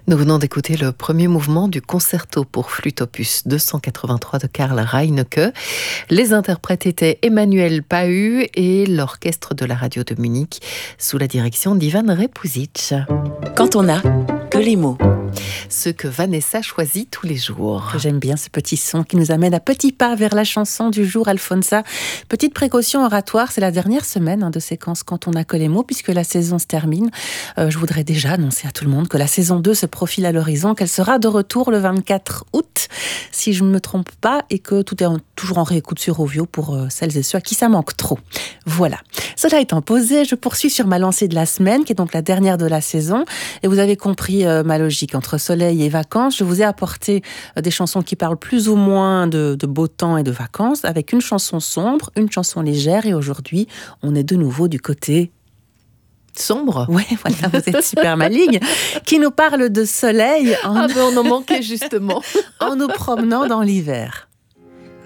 Nous venons d'écouter le premier mouvement du concerto pour flûte opus 283 de Karl Reinecke. Les interprètes étaient Emmanuel Pahu et l'orchestre de la radio de Munich sous la direction d'Ivan Repusic. Quand on a que les mots. Ce que Vanessa choisit tous les jours. J'aime bien ce petit son qui nous amène à petits pas vers la chanson du jour, Alfonsa. Petite précaution oratoire, c'est la dernière semaine de séquence Quand on a que les mots, puisque la saison se termine. Je voudrais déjà annoncer à tout le monde que la saison 2 se profile à l'horizon, qu'elle sera de retour le 24 août, si je ne me trompe pas, et que tout est toujours en réécoute sur Ovio pour celles et ceux à qui ça manque trop. Voilà. Cela étant posé, je poursuis sur ma lancée de la semaine, qui est donc la dernière de la saison. Et vous avez compris ma logique. Entre soleil et vacances, je vous ai apporté des chansons qui parlent plus ou moins de beau temps et de vacances, avec une chanson sombre, une chanson légère. Et aujourd'hui, on est de nouveau du côté sombre. Ouais, voilà, vous êtes super maligne, qui nous parle de soleil on en manquait justement. en nous promenant dans l'hiver.